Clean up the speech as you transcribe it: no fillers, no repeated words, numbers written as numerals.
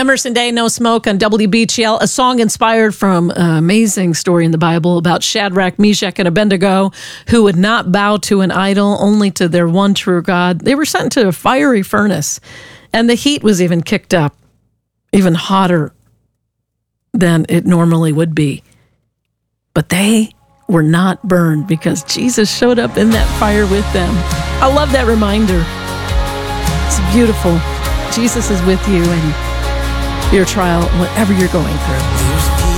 Emerson Day, No Smoke on WBGL, a song inspired from an amazing story in the Bible about Shadrach, Meshach, and Abednego, who would not bow to an idol, only to their one true God. They were sent to a fiery furnace, and the heat was even kicked up, even hotter than it normally would be. But they were not burned because Jesus showed up in that fire with them. I love that reminder. It's beautiful. Jesus is with you in your trial, whatever you're going through.